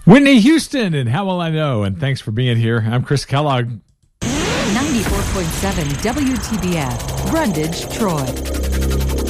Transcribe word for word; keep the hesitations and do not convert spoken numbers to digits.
Whitney Houston, and How Will I Know? And thanks for being here. I'm Chris Kellogg. ninety-four point seven W T B F, Brundage, Troy.